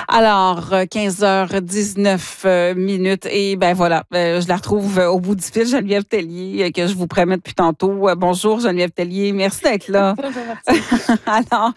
Alors, 15h19 minutes et ben voilà, je la retrouve au bout du fil, Geneviève Tellier, que je vous promets depuis tantôt. Bonjour Geneviève Tellier, merci d'être là. Bonjour Martine. Alors,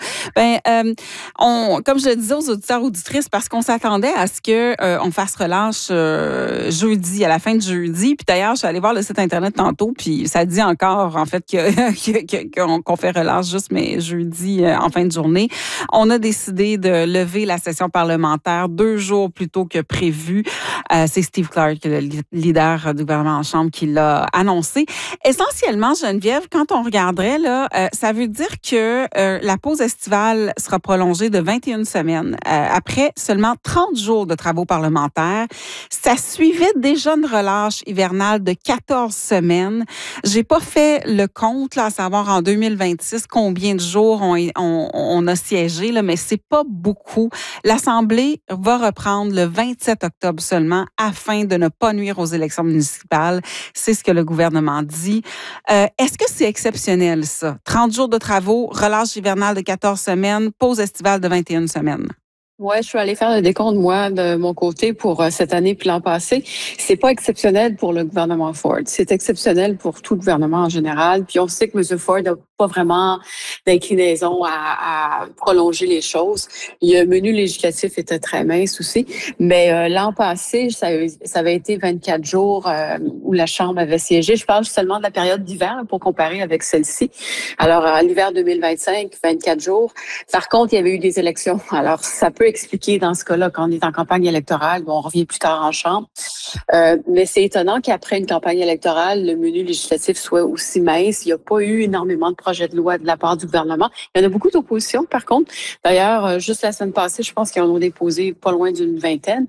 comme je le disais aux auditeurs auditrices, parce qu'on s'attendait à ce que on fasse relâche jeudi, à la fin de jeudi. Puis d'ailleurs, je suis allée voir le site internet tantôt, puis ça dit encore en fait qu'on fait relâche juste mais jeudi en fin de journée. On a décidé de lever la session parlementaire 2 jours plus tôt que prévu. C'est Steve Clark, le leader du gouvernement en Chambre, qui l'a annoncé. Essentiellement, Geneviève, quand on regarderait, là, ça veut dire que la pause estivale sera prolongée de 21 semaines. Après seulement 30 jours de travaux parlementaires, ça suivait déjà une relâche hivernale de 14 semaines. J'ai pas fait le compte, là, à savoir en 2026 combien de jours on a siégé, là, mais c'est pas beaucoup. L'Assemblée va reprendre le 27 octobre seulement afin de ne pas nuire aux élections municipales. C'est ce que le gouvernement dit. Est-ce que c'est exceptionnel, ça? 30 jours de travaux, relâche hivernale de 14 semaines, pause estivale de 21 semaines. Ouais, je suis allée faire le décompte, moi, de mon côté pour cette année puis l'an passé. C'est pas exceptionnel pour le gouvernement Ford. C'est exceptionnel pour tout le gouvernement en général. Puis on sait que M. Ford n'a pas vraiment d'inclinaison à prolonger les choses. Le menu législatif était très mince aussi. Mais l'an passé, ça avait été 24 jours où la Chambre avait siégé. Je parle seulement de la période d'hiver pour comparer avec celle-ci. Alors, à l'hiver 2025, 24 jours. Par contre, il y avait eu des élections. Alors, ça peut expliquer dans ce cas-là, quand on est en campagne électorale, bon, on revient plus tard en Chambre. Mais c'est étonnant qu'après une campagne électorale, le menu législatif soit aussi mince. Il n'y a pas eu énormément de projets de loi de la part du gouvernement. Il y en a beaucoup d'opposition, par contre. D'ailleurs, juste la semaine passée, je pense qu'ils en ont déposé pas loin d'une vingtaine,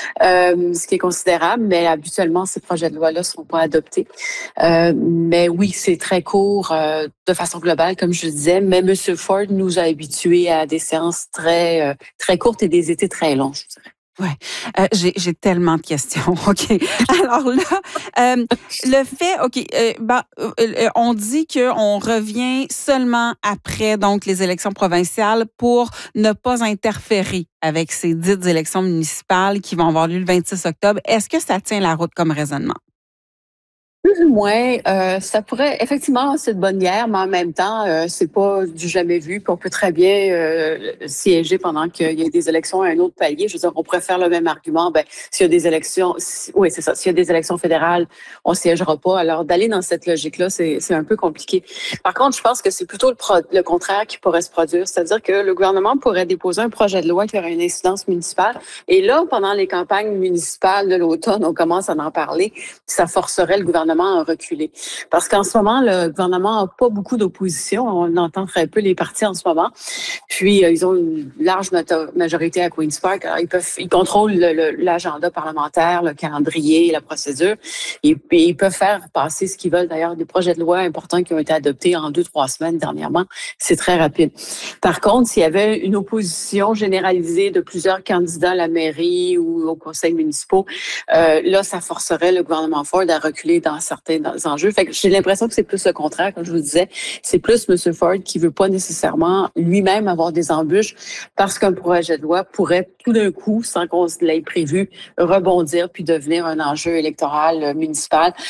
ce qui est considérable. Mais habituellement, ces projets de loi-là ne seront pas adoptés. Mais oui, c'est très court de façon globale, comme je le disais. Mais M. Ford nous a habitués à des séances très courtes et des étés très longs, je dirais. Ouais, j'ai tellement de questions. OK. Alors là, le fait, OK, on dit qu'on revient seulement après donc les élections provinciales pour ne pas interférer avec ces dites élections municipales qui vont avoir lieu le 26 octobre. Est-ce que ça tient la route comme raisonnement? Plus ou moins, ça pourrait effectivement c'est de bonne guerre, mais en même temps, c'est pas du jamais vu. Puis on peut très bien siéger pendant qu'il y a des élections à un autre palier. Je veux dire, on pourrait faire le même argument. Ben, s'il y a des élections, oui, c'est ça. S'il y a des élections fédérales, on siégera pas. Alors d'aller dans cette logique-là, c'est un peu compliqué. Par contre, je pense que c'est plutôt le contraire qui pourrait se produire, c'est-à-dire que le gouvernement pourrait déposer un projet de loi qui aurait une incidence municipale. Et là, pendant les campagnes municipales de l'automne, on commence à en parler. Ça forcerait le gouvernement à reculer. Parce qu'en ce moment, le gouvernement n'a pas beaucoup d'opposition. On entend très peu les partis en ce moment. Puis, ils ont une large majorité à Queen's Park. Alors, ils contrôlent l'agenda parlementaire, le calendrier, la procédure. Et ils peuvent faire passer ce qu'ils veulent. D'ailleurs, des projets de loi importants qui ont été adoptés en 2-3 semaines dernièrement. C'est très rapide. Par contre, s'il y avait une opposition généralisée de plusieurs candidats à la mairie ou au conseil municipal, là, ça forcerait le gouvernement Ford à reculer dans certains enjeux. Fait que j'ai l'impression que c'est plus le contraire, comme je vous disais. C'est plus M. Ford qui veut pas nécessairement lui-même avoir des embûches parce qu'un projet de loi pourrait tout d'un coup, sans qu'on l'ait prévu, rebondir puis devenir un enjeu électoral municipal.